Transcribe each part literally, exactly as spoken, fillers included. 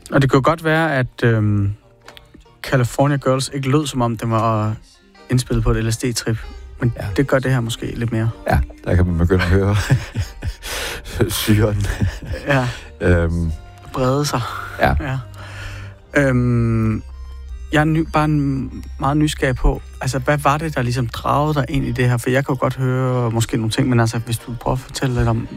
Og det kunne godt være, at øhm, California Girls ikke lød, som om den var indspillet på et L S D-trip. Men ja. Det gør det her måske lidt mere. Ja, der kan man begynde at høre syren. Ja. øhm. Brede sig. Ja. ja. Øhm, jeg er ny, bare en meget nysgerrig på, altså hvad var det, der ligesom dragede dig ind i det her? For jeg kan jo godt høre måske nogle ting, men altså hvis du prøver at fortælle lidt om...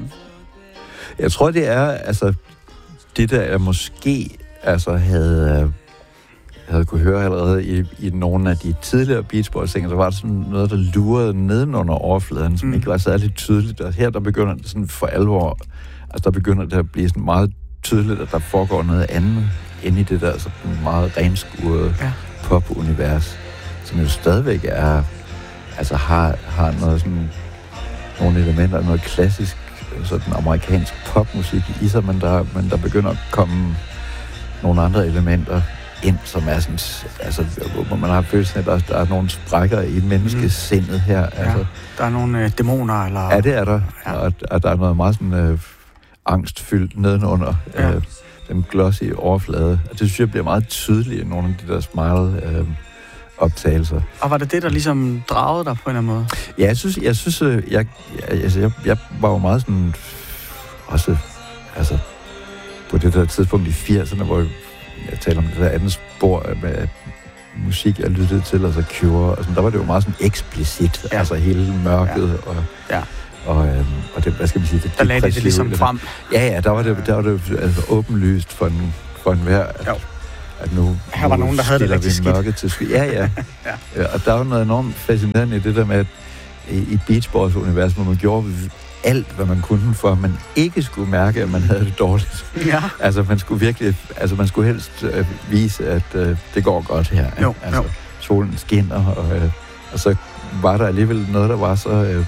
Jeg tror, det er, altså, det der jeg måske altså, havde, havde kunne høre allerede i, i nogle af de tidligere Beach Boys-ting, så var det sådan noget, der lurede nedenunder overfladen, som mm. ikke var særlig tydeligt. Og her, der begynder det sådan for alvor, altså der begynder det at blive sådan meget tydeligt, at der foregår noget andet inde i det der sådan meget renskurede ja. pop-univers, som jo stadigvæk er, altså har, har noget sådan, nogle elementer, noget klassisk, sådan amerikansk popmusik i sig, men der, men der begynder at komme nogle andre elementer ind, som er sådan, altså, hvor man har følelsen af, at der, der er nogle sprækker i menneskesindet her. Ja, altså, der er nogle øh, dæmoner, eller... Ja, det er der, ja. og, og der er noget meget sådan øh, angstfyldt nedenunder ja. øh, den glossy overflade. Og det synes jeg bliver meget tydeligt i nogle af de der smile øh, optagelser. Og var det det, der ligesom dragede dig på en eller anden måde? Ja, jeg synes, jeg, synes, jeg, jeg, altså, jeg, jeg var jo meget sådan, også, altså, på det der tidspunkt i firserne, hvor jeg, jeg taler om det der andet spor med musik, jeg lyttede til, altså Cure, og sådan, der var det jo meget sådan eksplicit, ja. altså hele mørket, ja. og... Ja. Og, øhm, og det, hvad skal man sige, det der lagde det ligesom frem. Ja, ja, der var det, der var det altså, åbenlyst for en, for en hver, at, at nu... Her var nu nogen, der havde det rigtig skidt. Til sk- ja, ja, ja. Og der var noget enormt fascinerende i det der med, at i, i Beach Boys-universet, hvor man gjorde alt, hvad man kunne, for at man ikke skulle mærke, at man havde det dårligt. Ja. Altså, man skulle virkelig, altså, man skulle helst øh, vise, at øh, det går godt her. Jo, altså, jo. Solen skinner, og, øh, og så var der alligevel noget, der var så... Øh,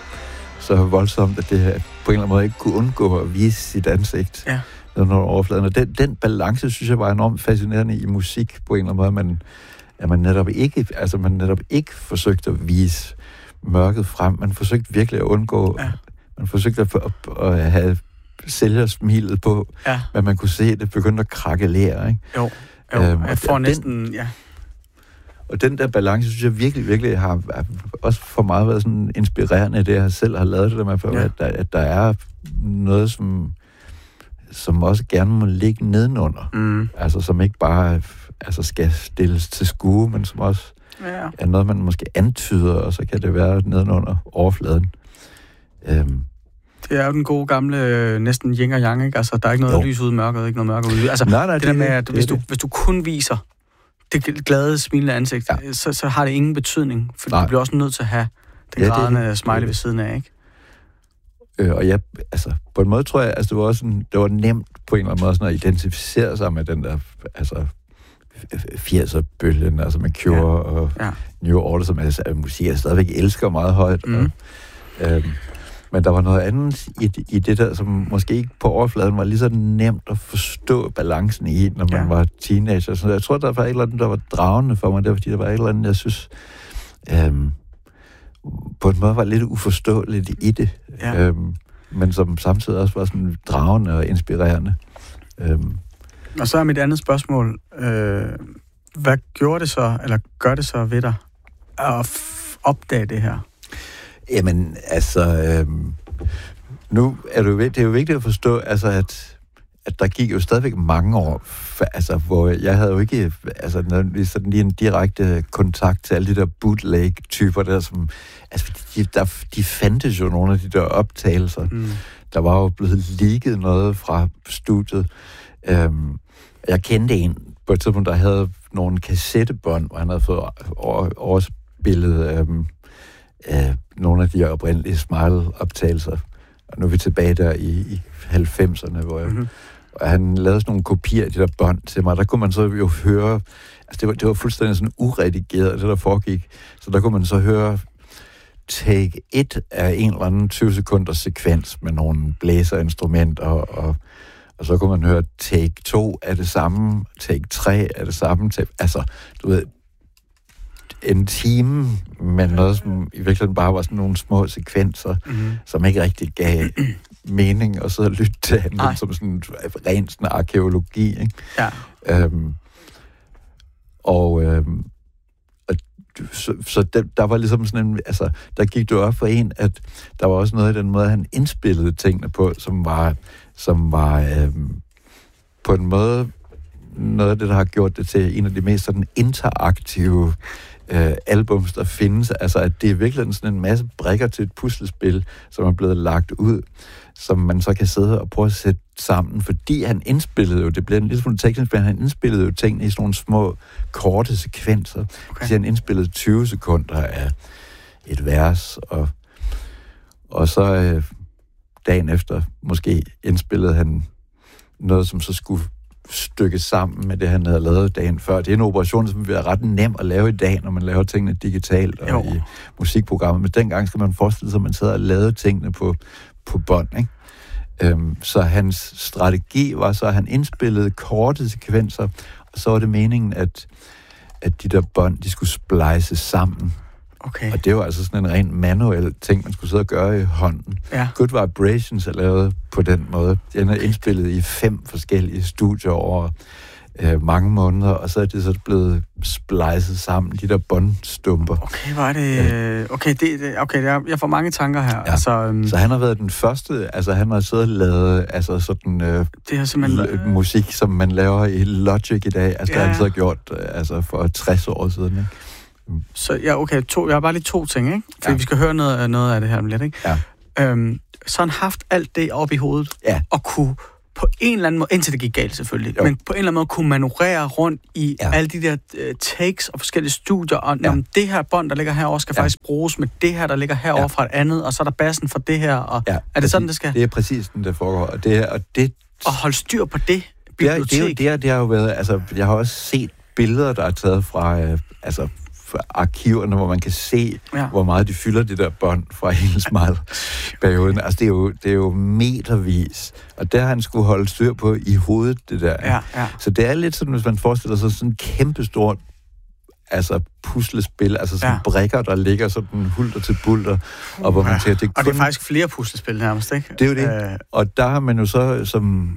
så voldsomt, at det på en eller anden måde ikke kunne undgå at vise sit ansigt ja. under overfladen. Og den, den balance, synes jeg, var enormt fascinerende i musik på en eller anden måde, man, at man netop ikke, altså man netop ikke forsøgte at vise mørket frem. Man forsøgte virkelig at undgå, ja. man forsøgte at, at, at have sælgersmilet på, ja. men man kunne se, at det begyndte at krakelere, ikke? Jo, jo. Øhm, jeg får den, næsten, ja. Og den der balance, synes jeg virkelig, virkelig har også for mig været sådan inspirerende, det jeg selv har lavet det der med, for, ja. at, der, at der er noget, som, som også gerne må ligge nedenunder. Mm. Altså, som ikke bare altså, skal stilles til skue, men som også ja. er noget, man måske antyder, og så kan det være nedenunder overfladen. Øhm. Det er jo den gode gamle, næsten yin og yang, ikke? Altså, der er ikke noget jo. lys ude i mørket, ikke noget mørke ude. Altså, nej, nej, det, det der med, at det, hvis, det. du, hvis du kun viser det glade, smilende ansigt, ja. så, så har det ingen betydning, for du bliver også nødt til at have den ja, grædende det, smiley det. ved siden af, ikke? Øh, og jeg, altså, på en måde tror jeg, altså, det var også sådan, det var nemt på en eller anden måde sådan at identificere sig med den der, altså, firser-bølgen, altså med Cure ja. og ja. New Order, som altså, musik, jeg stadigvæk elsker meget højt. Mm. Og, øhm, men der var noget andet i, i det der, som måske ikke på overfladen var lige så nemt at forstå balancen i, når man ja. var teenager. Så jeg tror, der var et eller andet, der var dragende for mig, det var, fordi der var et eller andet, jeg synes, øhm, på en måde var lidt uforståeligt i det. Ja. Øhm, men som samtidig også var sådan dragende og inspirerende. Øhm. Og så er mit andet spørgsmål, øh, hvad gjorde det så, eller gør det så ved dig, at f- opdage det her? Jamen, altså, øhm, nu er det, jo, det er jo vigtigt at forstå, altså, at, at der gik jo stadigvæk mange år, for, altså, hvor jeg havde jo ikke altså, sådan lige en direkte kontakt til alle de der bootleg-typer der, som, altså, de, der, de fandtes jo nogle af de der optagelser. Mm. Der var jo blevet leaget noget fra studiet. Øhm, jeg kendte en på et tidspunkt, der havde nogle kassettebånd, hvor han havde fået overspillet øhm, øh, nogle af de oprindelige Smile-optagelser. Og nu er vi tilbage der i, i halvfemserne, hvor jeg, mm-hmm. og han lavede sådan nogle kopier af de der bånd til mig. Der kunne man så jo høre, altså det var, det var fuldstændig sådan uredigeret, det der foregik. Så der kunne man så høre take et af en eller anden tyve sekunders sekvens med nogle blæserinstrumenter, og, og, og så kunne man høre take to af det samme, take tre af det samme. Take, altså, du ved, en time med noget, som i virkeligheden bare var sådan nogle små sekvenser, mm-hmm. som ikke rigtig gav mening at sidde og lytte til ham som sådan rent sådan arkeologi, ikke? Ja. Øhm, og øhm, og så, så der, der var ligesom sådan en, altså, der gik det op for en, at der var også noget i den måde, han indspillede tingene på, som var, som var øhm, på en måde noget af det, der har gjort det til en af de mest sådan interaktive øh, albums, der findes. Altså, at det er virkelig sådan en masse brikker til et puslespil, som er blevet lagt ud, som man så kan sidde og prøve at sætte sammen, fordi han indspillede jo, det blev en lille smule teknisk, men han indspillede jo tingene i sådan nogle små, korte sekvenser. Okay. Så han indspillede tyve sekunder af et vers, og, og så øh, dagen efter måske indspillede han noget, som så skulle stykke sammen med det, han havde lavet dagen før. Det er en operation, som vil være ret nem at lave i dag, når man laver tingene digitalt og jo. i musikprogrammer. Men dengang skal man forestille sig, at man sidder og lavede tingene på, på bånd, ikke? Øhm, så hans strategi var så, at han indspillede korte sekvenser, og så var det meningen, at, at de der bånd, de skulle splices sammen. Okay. Og det var altså sådan en ren manuel ting, man skulle sidde og gøre i hånden. Ja. Good Vibrations er lavet på den måde. Den er indspillet i fem forskellige studier over øh, mange måneder, og så er det så blevet splicet sammen, de der båndstumper. Okay, hvor er det... Øh, okay, det, det, okay jeg, jeg får mange tanker her. Ja. Altså, øhm, så han har været den første, altså han har siddet og lavet altså sådan øh, det er simpelthen... l- musik, som man laver i Logic i dag. Altså ja. Det har han så gjort øh, altså for tres år siden, ikke? Så ja, okay, to, jeg har bare lige to ting, ikke? Fordi ja. vi skal høre noget, noget af det her om lidt, ikke? Ja. Øhm, så han haft alt det op i hovedet, ja. og kunne på en eller anden måde, indtil det gik galt selvfølgelig, jo. men på en eller anden måde kunne manøvrere rundt i ja. alle de der uh, takes og forskellige studier, og ja. jamen, det her bånd, der ligger herovre, skal ja. faktisk bruges med det her, der ligger herovre ja. fra et andet, og så er der bassen for det her, og ja. er det sådan, det skal? Det er præcis sådan, det foregår, og det, og det... Og holde styr på det bibliotek. Det, er, det, er, det, har jo været, altså, jeg har også set billeder, der er taget fra, øh, altså, arkiverne, hvor man kan se, ja. hvor meget de fylder det der bånd fra hele Smile-perioden. Altså, det er, jo, det er jo metervis. Og der har han skulle holde styr på i hovedet, det der. Ja, ja. Så det er lidt sådan, hvis man forestiller sig sådan en kæmpestort altså puslespil, altså sådan ja. brikker, der ligger sådan hulter til bulter, uh, og hvor man siger, det kun... Og det er faktisk flere puslespil nærmest, ikke? Det er jo det. Uh... Og der har man jo så som...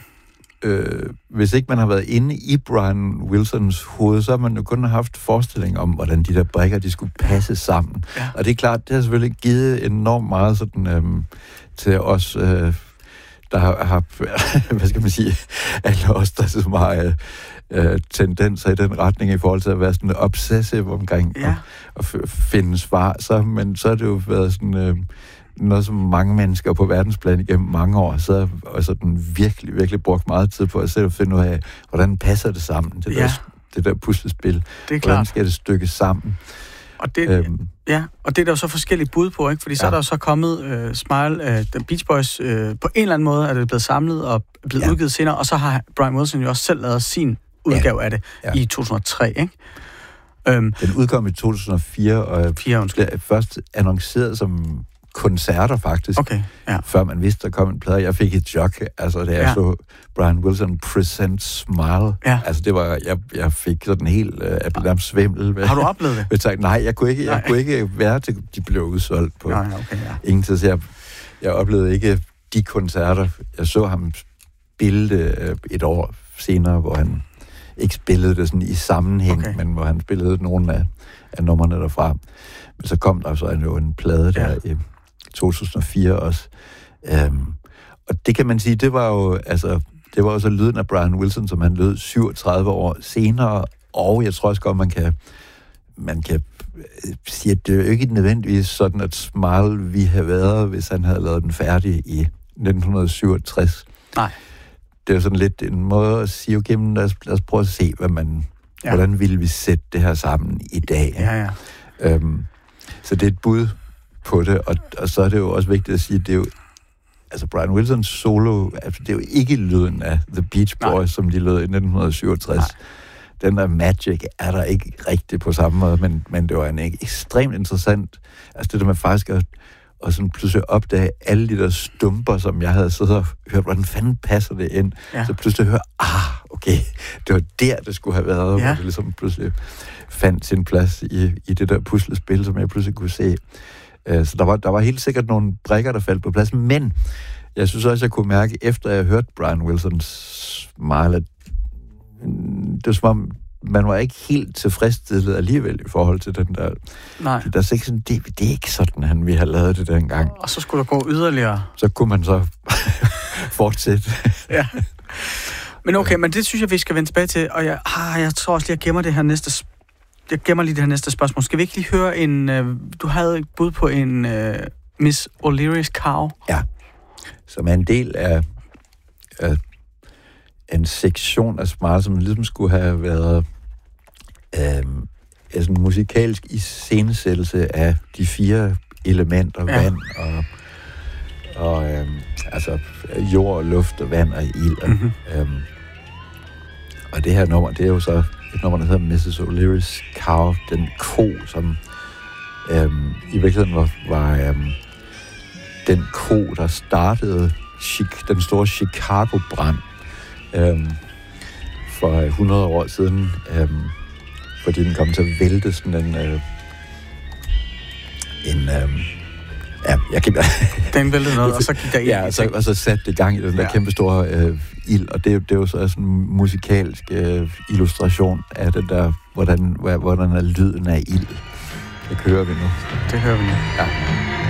Øh, hvis ikke man har været inde i Brian Wilsons hoved, så har man jo kun haft forestilling om, hvordan de der brikker, de skulle passe sammen. Ja. Og det er klart, det har selvfølgelig givet enormt meget sådan, øhm, til os, øh, der har, har hvad skal man sige, alle os, der som har øh, tendenser i den retning i forhold til at være sådan obsessive omkring ja. og, og finde svar. Så, men så har det jo været sådan... Øh, noget, som mange mennesker på verdensplan igennem mange år, så har sådan virkelig, virkelig brugt meget tid på at selv finde ud af, hvordan passer det sammen, det, ja. der, det der puslespil. Det er hvordan klart. skal det stykke sammen? Og det, øhm. ja, og det er der jo så forskellige bud på, ikke? Fordi så ja. er der jo så kommet uh, Smile, uh, The Beach Boys, uh, på en eller anden måde er det blevet samlet og blevet ja. udgivet senere, og så har Brian Wilson jo også selv lavet sin udgave ja. af det ja. i to tusind og tre, ikke? Um, Den udkom i to tusind og fire, og fire, blev først annonceret som koncerter, faktisk. Okay, ja. Før man vidste, der kom en plade. Jeg fik et chok, altså, da jeg ja. så Brian Wilson present Smile. Ja. Altså, det var, jeg, jeg fik sådan helt, uh, jeg blev svimmel. Har du oplevet det? Jeg tænkte, nej, jeg kunne ikke, jeg kunne ikke være til, de blev udsolgt på nej, okay, ja. ingen tid. Så jeg, jeg oplevede ikke de koncerter. Jeg så ham spille det et år senere, hvor han ikke spillede det sådan i sammenhæng, okay. men hvor han spillede nogle af, af numrene derfra. Men så kom der så en, en plade der ja. i to tusind og fire også. Øhm, og det kan man sige, det var jo altså, det var jo så lyden af Brian Wilson, som han lød syvogtredive år senere, og jeg tror også godt, man kan man kan sige, at det er jo ikke nødvendigvis sådan, at Smile vi have været, hvis han havde lavet den færdig i nitten syvogtres. Nej. Det er jo sådan lidt en måde at sige, okay, men lad os, lad os prøve at se, hvad man, ja. hvordan ville vi sætte det her sammen i dag. Ja, ja. Øhm, så det er et bud på det, og, og så er det jo også vigtigt at sige, at det er jo, altså Brian Wilsons solo, altså det er jo ikke lyden af The Beach Boys, nej. som de lød i nitten syvogtres. Nej. Den der magic er der ikke rigtig på samme måde, men, men det var en ekstremt interessant, altså det der med faktisk at og sådan pludselig opdage alle de der stumper, som jeg havde siddet og hørt, hvordan fanden passer det ind? Ja. Så pludselig høre, ah, okay, det var der, det skulle have været, ja. hvor det ligesom pludselig fandt sin plads i, i det der puslespil, som jeg pludselig kunne se. Så der var, der var helt sikkert nogle brikker, der faldt på plads, men jeg synes også, jeg kunne mærke, efter jeg hørte Brian Wilsons Smile, at det var som om, man var ikke helt tilfredsstillet alligevel i forhold til den der... Nej. Det, der sådan, det, det er ikke sådan, han vi har lavet det dengang. Og så skulle der gå yderligere. Så kunne man så fortsætte. Ja. Men okay, men det synes jeg, vi skal vende tilbage til. Og jeg, ah, jeg tror også lige, jeg gemmer det her næste... Jeg gemmer lige det her næste spørgsmål. Skal vi ikke lige høre en... Uh, du havde et bud på en uh, Miss O'Leary's Cow? Ja. Som er en del af... af en sektion af Smile, som ligesom skulle have været øhm, altså en musikalsk iscenesættelse af de fire elementer, ja. Vand og, og øhm, altså jord, luft, og vand og ild. Mm-hmm. Øhm, og det her nummer, det er jo så et nummer, der hedder missus O'Leary's Cow, den ko, som øhm, i virkeligheden var, var øhm, den ko, der startede Chic- den store Chicago-brand Øhm, for hundrede år siden, øhm, fordi den kom til at vælte sådan en... Øh, en øhm, ja, jeg kan... Den væltede noget, og så gik der ind. Ja, og så, og så satte det gang i den der ja. kæmpe store øh, ild, og det, det er jo så sådan en musikalsk øh, illustration af den der, hvordan, hvordan er lyden af ild. Det hører vi nu. Det hører vi nu. Ja.